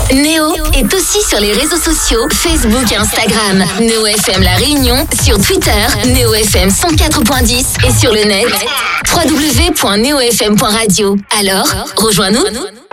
Néo est aussi sur les réseaux sociaux, Facebook et Instagram. Néo FM La Réunion sur Twitter, Néo FM 104.10 et sur le net www.neofm.radio. Alors, rejoins-nous.